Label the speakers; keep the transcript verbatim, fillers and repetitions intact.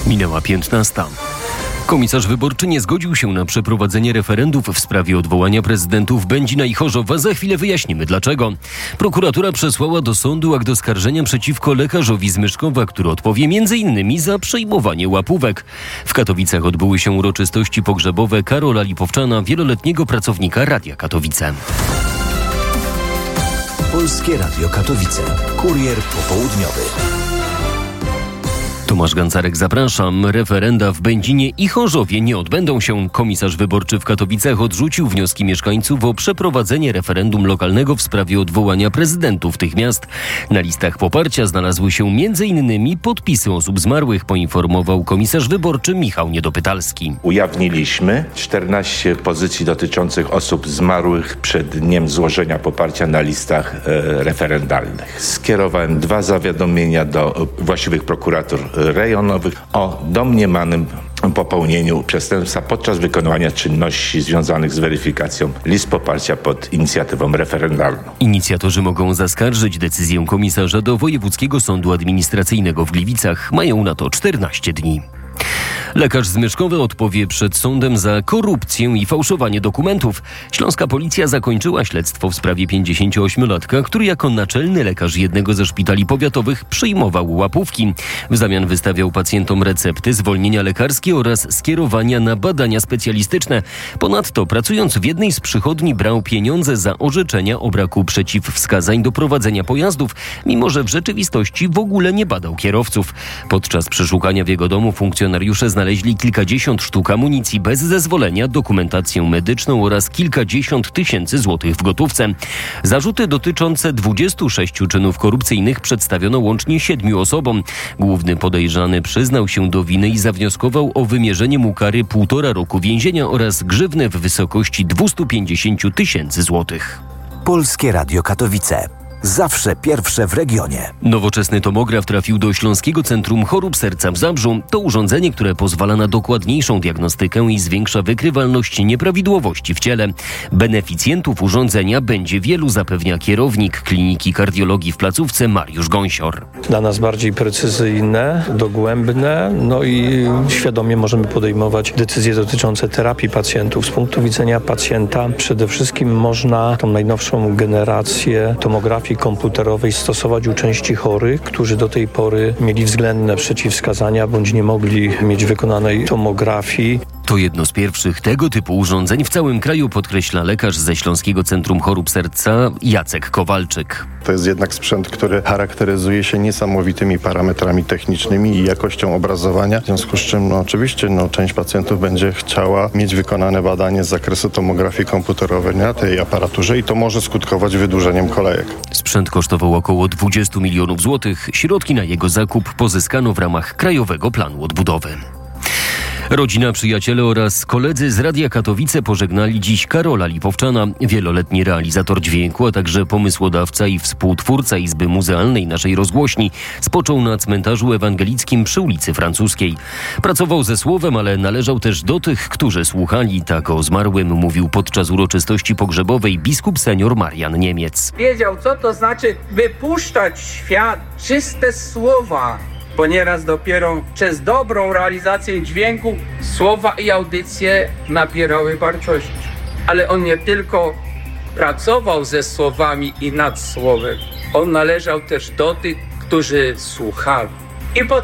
Speaker 1: Minęła piętnasta. Komisarz wyborczy nie zgodził się na przeprowadzenie referendów w sprawie odwołania prezydentów Będzina i Chorzowa. Za chwilę wyjaśnimy dlaczego. Prokuratura przesłała do sądu akt oskarżenia przeciwko lekarzowi z Myszkowa, który odpowie między innymi za przejmowanie łapówek. W Katowicach odbyły się uroczystości pogrzebowe Karola Lipowczana, wieloletniego pracownika Radia Katowice.
Speaker 2: Polskie Radio Katowice. Kurier popołudniowy.
Speaker 1: Tomasz Gancarek, zapraszam. Referenda w Będzinie i Chorzowie nie odbędą się. Komisarz wyborczy w Katowicach odrzucił wnioski mieszkańców o przeprowadzenie referendum lokalnego w sprawie odwołania prezydentów tych miast. Na listach poparcia znalazły się między innymi podpisy osób zmarłych, poinformował komisarz wyborczy Michał Niedopytalski.
Speaker 3: Ujawniliśmy czternaście pozycji dotyczących osób zmarłych przed dniem złożenia poparcia na listach e, referendalnych. Skierowałem dwa zawiadomienia do właściwych prokuratur rejonowych o domniemanym popełnieniu przestępstwa podczas wykonywania czynności związanych z weryfikacją list poparcia pod inicjatywą referendalną.
Speaker 1: Inicjatorzy mogą zaskarżyć decyzję komisarza do Wojewódzkiego Sądu Administracyjnego w Gliwicach. Mają na to czternaście dni. Lekarz z Myszkowa odpowie przed sądem za korupcję i fałszowanie dokumentów. Śląska policja zakończyła śledztwo w sprawie pięćdziesięcioośmiolatka, który jako naczelny lekarz jednego ze szpitali powiatowych przyjmował łapówki. W zamian wystawiał pacjentom recepty, zwolnienia lekarskie oraz skierowania na badania specjalistyczne. Ponadto pracując w jednej z przychodni brał pieniądze za orzeczenia o braku przeciwwskazań do prowadzenia pojazdów, mimo że w rzeczywistości w ogóle nie badał kierowców. Podczas przeszukania w jego domu funkcjonariusze znaleźli kilkadziesiąt sztuk amunicji bez zezwolenia, dokumentację medyczną oraz kilkadziesiąt tysięcy złotych w gotówce. Zarzuty dotyczące dwudziestu sześciu czynów korupcyjnych przedstawiono łącznie siedmiu osobom. Główny podejrzany przyznał się do winy i zawnioskował o wymierzenie mu kary półtora roku więzienia oraz grzywnę w wysokości dwieście pięćdziesiąt tysięcy złotych.
Speaker 2: Polskie Radio Katowice. Zawsze pierwsze w regionie.
Speaker 1: Nowoczesny tomograf trafił do Śląskiego Centrum Chorób Serca w Zabrzu. To urządzenie, które pozwala na dokładniejszą diagnostykę i zwiększa wykrywalność nieprawidłowości w ciele. Beneficjentów urządzenia będzie wielu, zapewnia kierownik Kliniki Kardiologii w placówce Mariusz Gąsior.
Speaker 4: Dla nas bardziej precyzyjne, dogłębne, no i świadomie możemy podejmować decyzje dotyczące terapii pacjentów. Z punktu widzenia pacjenta przede wszystkim można tą najnowszą generację tomografii komputerowej stosować u części chorych, którzy do tej pory mieli względne przeciwwskazania bądź nie mogli mieć wykonanej tomografii.
Speaker 1: To jedno z pierwszych tego typu urządzeń w całym kraju, podkreśla lekarz ze Śląskiego Centrum Chorób Serca Jacek Kowalczyk.
Speaker 5: To jest jednak sprzęt, który charakteryzuje się niesamowitymi parametrami technicznymi i jakością obrazowania. W związku z czym no, oczywiście no, część pacjentów będzie chciała mieć wykonane badanie z zakresu tomografii komputerowej na tej aparaturze i to może skutkować wydłużeniem kolejek.
Speaker 1: Sprzęt kosztował około dwadzieścia milionów złotych. Środki na jego zakup pozyskano w ramach Krajowego Planu Odbudowy. Rodzina, przyjaciele oraz koledzy z Radia Katowice pożegnali dziś Karola Lipowczana, wieloletni realizator dźwięku, a także pomysłodawca i współtwórca Izby Muzealnej naszej rozgłośni. Spoczął na cmentarzu ewangelickim przy ulicy Francuskiej. Pracował ze słowem, ale należał też do tych, którzy słuchali. Tak o zmarłym mówił podczas uroczystości pogrzebowej biskup senior Marian Niemiec.
Speaker 6: Wiedział, co to znaczy wypuszczać w świat czyste słowa, bo nieraz dopiero przez dobrą realizację dźwięku słowa i audycje nabierały wartości. Ale on nie tylko pracował ze słowami i nad słowem, on należał też do tych, którzy słuchali. I pod